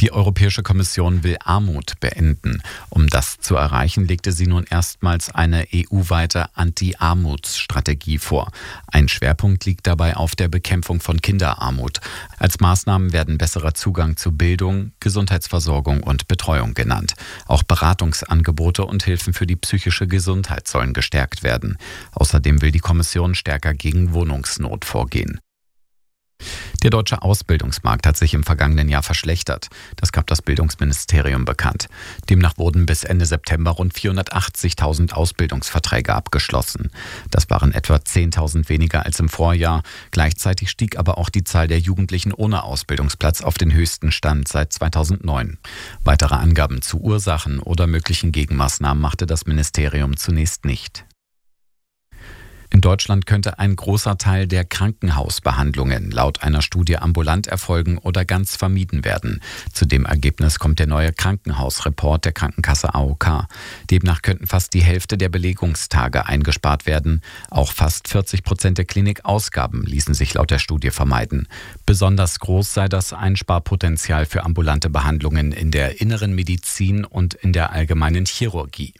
Die Europäische Kommission will Armut beenden. Um das zu erreichen, legte sie nun erstmals eine EU-weite Anti-Armutsstrategie vor. Ein Schwerpunkt liegt dabei auf der Bekämpfung von Kinderarmut. Als Maßnahmen werden besserer Zugang zu Bildung, Gesundheitsversorgung und Betreuung genannt. Auch Beratungsangebote und Hilfen für die psychische Gesundheit sollen gestärkt werden. Außerdem will die Kommission stärker gegen Wohnungsnot vorgehen. Der deutsche Ausbildungsmarkt hat sich im vergangenen Jahr verschlechtert. Das gab das Bildungsministerium bekannt. Demnach wurden bis Ende September rund 480.000 Ausbildungsverträge abgeschlossen. Das waren etwa 10.000 weniger als im Vorjahr. Gleichzeitig stieg aber auch die Zahl der Jugendlichen ohne Ausbildungsplatz auf den höchsten Stand seit 2009. Weitere Angaben zu Ursachen oder möglichen Gegenmaßnahmen machte das Ministerium zunächst nicht. In Deutschland könnte ein großer Teil der Krankenhausbehandlungen laut einer Studie ambulant erfolgen oder ganz vermieden werden. Zu dem Ergebnis kommt der neue Krankenhausreport der Krankenkasse AOK. Demnach könnten fast die Hälfte der Belegungstage eingespart werden. Auch fast 40% der Klinikausgaben ließen sich laut der Studie vermeiden. Besonders groß sei das Einsparpotenzial für ambulante Behandlungen in der inneren Medizin und in der allgemeinen Chirurgie.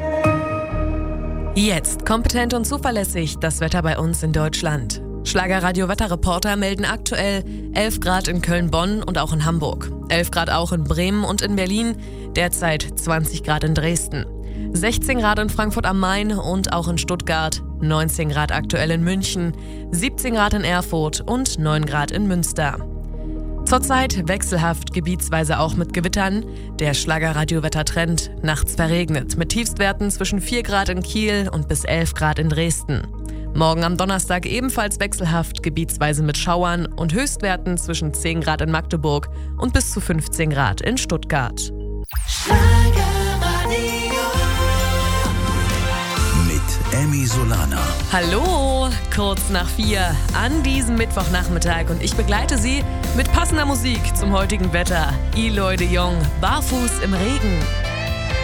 Jetzt kompetent und zuverlässig das Wetter bei uns in Deutschland. Schlagerradio-Wetterreporter melden aktuell 11 Grad in Köln-Bonn und auch in Hamburg. 11 Grad auch in Bremen und in Berlin, derzeit 20 Grad in Dresden. 16 Grad in Frankfurt am Main und auch in Stuttgart, 19 Grad aktuell in München, 17 Grad in Erfurt und 9 Grad in Münster. Zurzeit wechselhaft, gebietsweise auch mit Gewittern. Der Schlagerradio-Wettertrend, nachts verregnet, mit Tiefstwerten zwischen 4 Grad in Kiel und bis 11 Grad in Dresden. Morgen am Donnerstag ebenfalls wechselhaft, gebietsweise mit Schauern und Höchstwerten zwischen 10 Grad in Magdeburg und bis zu 15 Grad in Stuttgart. Emmy Solana. Hallo, kurz nach 4 an diesem Mittwochnachmittag und ich begleite Sie mit passender Musik zum heutigen Wetter. Eloy de Jong, Barfuß im Regen.